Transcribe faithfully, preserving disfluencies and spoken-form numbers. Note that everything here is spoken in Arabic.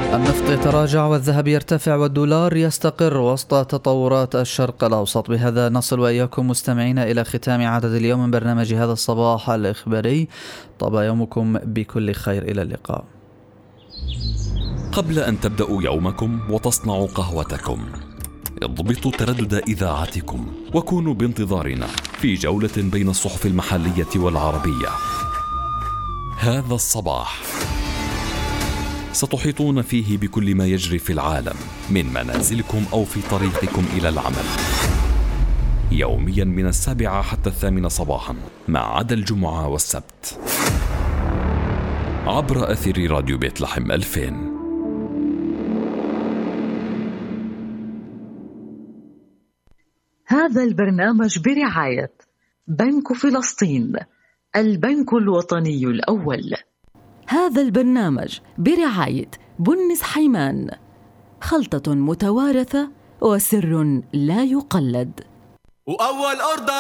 النفط يتراجع والذهب يرتفع والدولار يستقر وسط تطورات الشرق الأوسط. بهذا نصل وإياكم مستمعين إلى ختام عدد اليوم من برنامج هذا الصباح الإخباري. طاب يومكم بكل خير، إلى اللقاء. قبل أن تبدأوا يومكم وتصنعوا قهوتكم، اضبطوا تردد إذاعتكم وكونوا بانتظارنا في جولة بين الصحف المحلية والعربية. هذا الصباح ستحيطون فيه بكل ما يجري في العالم، من منازلكم أو في طريقكم إلى العمل، يوميا من السابعة حتى الثامنة صباحا، ما عدا الجمعة والسبت، عبر أثير راديو بيت لحم ألفين. هذا البرنامج برعاية بنك فلسطين، البنك الوطني الأول. هذا البرنامج برعاية بنس حيمان، خلطة متوارثة وسر لا يقلد. وأول أرض